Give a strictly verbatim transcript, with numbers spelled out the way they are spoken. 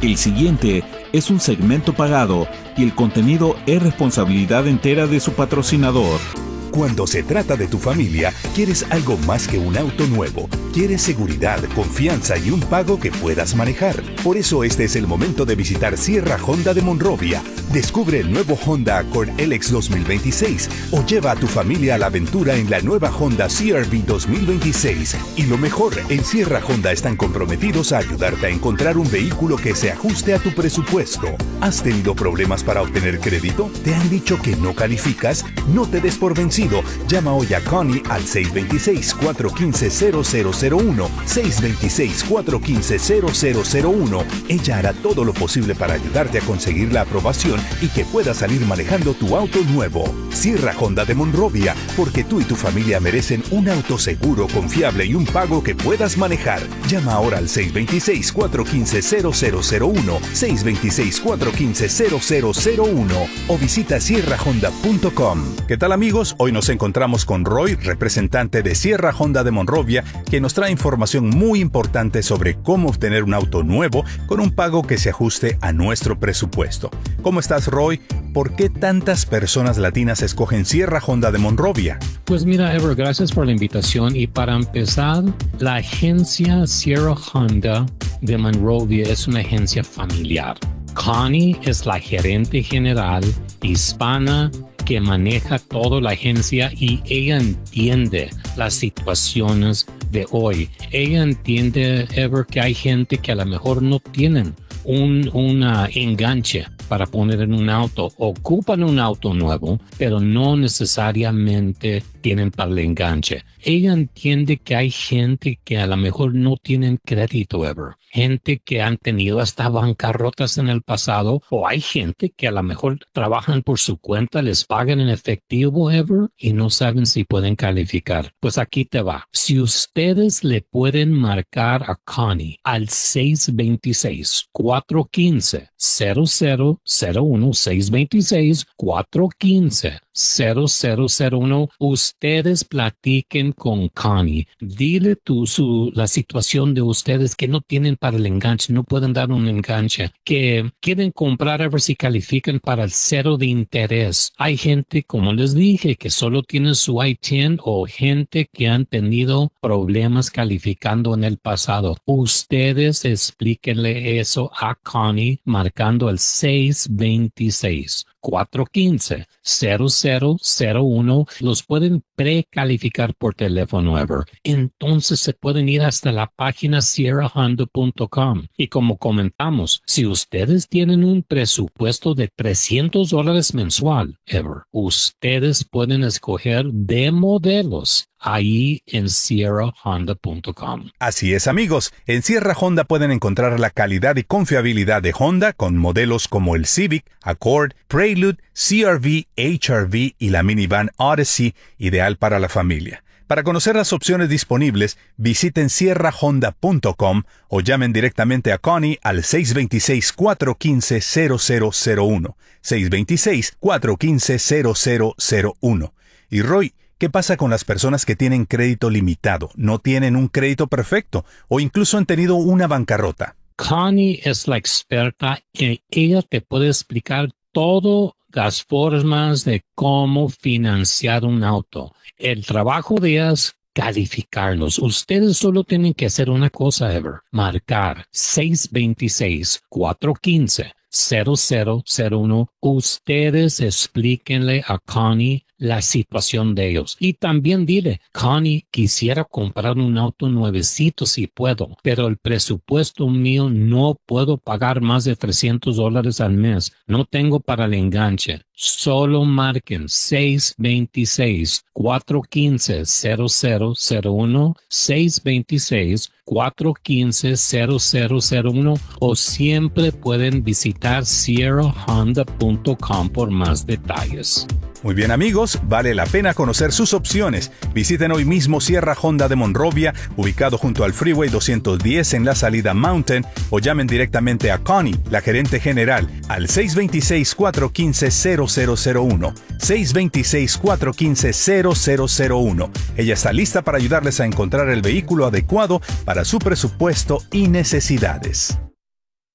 El siguiente es un segmento pagado y el contenido es responsabilidad entera de su patrocinador. Cuando se trata de tu familia, quieres algo más que un auto nuevo. Quieres seguridad, confianza y un pago que puedas manejar. Por eso este es el momento de visitar Sierra Honda de Monrovia. Descubre el nuevo Honda Accord L X dos mil veintiséis o lleva a tu familia a la aventura en la nueva Honda C R V dos mil veintiséis. Y lo mejor, en Sierra Honda están comprometidos a ayudarte a encontrar un vehículo que se ajuste a tu presupuesto. ¿Has tenido problemas para obtener crédito? ¿Te han dicho que no calificas? No te des por vencido. Llama hoy a Connie al seis dos seis, cuatro uno cinco, cero cero cero uno, seis dos seis, cuatro uno cinco, cero cero cero uno. Ella hará todo lo posible para ayudarte a conseguir la aprobación y que puedas salir manejando tu auto nuevo. Sierra Honda de Monrovia, porque tú y tu familia merecen un auto seguro, confiable y un pago que puedas manejar. Llama ahora al seis dos seis, cuatro uno cinco, cero cero cero uno, seis dos seis, cuatro uno cinco, cero cero cero uno o visita sierra honda punto com. ¿Qué tal, amigos? Hoy nos encontramos con Roy, representante de Sierra Honda de Monrovia, que nos trae información muy importante sobre cómo obtener un auto nuevo con un pago que se ajuste a nuestro presupuesto. ¿Cómo estás, Roy? ¿Por qué tantas personas latinas escogen Sierra Honda de Monrovia? Pues mira, Ever, gracias por la invitación. Y para empezar, la agencia Sierra Honda de Monrovia es una agencia familiar. Connie es la gerente general hispana que maneja toda la agencia y ella entiende las situaciones de hoy. Ella entiende, Ever, que hay gente que a lo mejor no tienen un una enganche para poner en un auto. Ocupan un auto nuevo, pero no necesariamente tienen para el enganche. Ella entiende que hay gente que a lo mejor no tienen crédito, Ever. Gente que han tenido hasta bancarrotas en el pasado, o hay gente que a lo mejor trabajan por su cuenta, les pagan en efectivo, Ever, y no saben si pueden calificar. Pues aquí te va. Si ustedes le pueden marcar a Connie al seis dos seis, cuatro uno cinco, cero cero cero uno, seis dos seis, cuatro uno cinco, cero cero cero uno, ustedes platiquen con Connie. Dile tú su, la situación de ustedes que no tienen para el enganche, no pueden dar un enganche, que quieren comprar a ver si califican para el cero de interés. Hay gente, como les dije, que solo tienen su I diez o gente que han tenido problemas calificando en el pasado. Ustedes explíquenle eso a Connie marcando el seis dos seis, cuatro uno cinco, cero cero cero uno. Los pueden precalificar por teléfono, Ever. Entonces se pueden ir hasta la página sierra honda punto com. Y como comentamos, si ustedes tienen un presupuesto de trescientos dólares mensual, Ever, ustedes pueden escoger de modelos ahí en sierra honda punto com. Así es, amigos. En Sierra Honda pueden encontrar la calidad y confiabilidad de Honda con modelos como el Civic, Accord, Prelude, C R V, H R V y la minivan Odyssey, ideal para la familia. Para conocer las opciones disponibles, visiten sierra honda punto com o llamen directamente a Connie al seis dos seis, cuatro uno cinco, cero cero cero uno, seis dos seis, cuatro uno cinco, cero cero cero uno. Y Roy, ¿qué pasa con las personas que tienen crédito limitado, no tienen un crédito perfecto o incluso han tenido una bancarrota? Connie es la experta y ella te puede explicar todas las formas de cómo financiar un auto. El trabajo de ella es calificarlos. Ustedes solo tienen que hacer una cosa, Ever. Marcar seis dos seis, cuatro uno cinco, cero cero cero uno. Ustedes explíquenle a Connie la situación de ellos. Y también dile, Connie, quisiera comprar un auto nuevecito si puedo, pero el presupuesto mío no puedo pagar más de trescientos dólares al mes. No tengo para el enganche. Solo marquen seis dos seis, cuatro uno cinco, cero cero cero uno, seis dos seis, cuatro uno cinco, cero cero cero uno o siempre pueden visitar sierra honda punto com por más detalles. Muy bien, amigos, vale la pena conocer sus opciones. Visiten hoy mismo Sierra Honda de Monrovia, ubicado junto al Freeway doscientos diez en la salida Mountain, o llamen directamente a Connie, la gerente general, al seis dos seis, cuatro uno cinco, cero cero cero uno, seis dos seis, cuatro uno cinco, cero cero cero uno. Ella está lista para ayudarles a encontrar el vehículo adecuado para su presupuesto y necesidades.